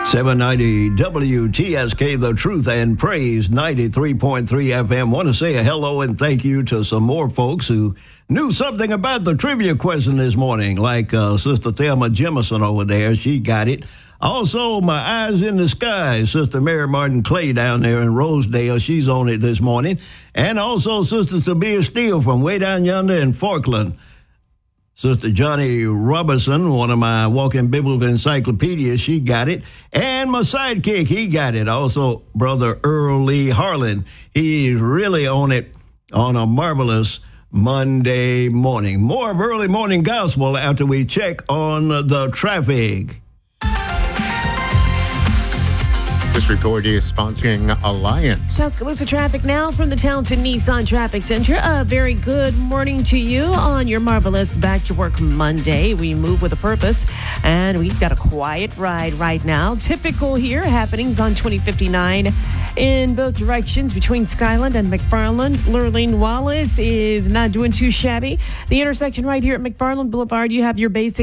790 WTSK, The Truth and Praise, 93.3 FM. Want to say a hello and thank you to some more folks who knew something about the trivia question this morning, like Sister Thelma Jemison over there. She got it. Also, My Eyes in the Sky, Sister Mary Martin Clay down there in Rosedale. She's on it this morning. And also Sister Sabia Steele from way down yonder in Forkland. Sister Johnny Robertson, one of my walking biblical encyclopedias, she got it. And my sidekick, he got it. Also, Brother Earl Lee Harlan, he's really on it on a marvelous Monday morning. More of early morning gospel after we check on the traffic. This report is sponsoring Alliance. Tuscaloosa traffic now from the Townsend Nissan Traffic Center. A very good morning to you on your marvelous Back to Work Monday. We move with a purpose, and we've got a quiet ride right now. Typical here, happenings on 2059 in both directions between Skyland and McFarland. Lurleen Wallace is not doing too shabby. The intersection right here at McFarland Boulevard, you have your basic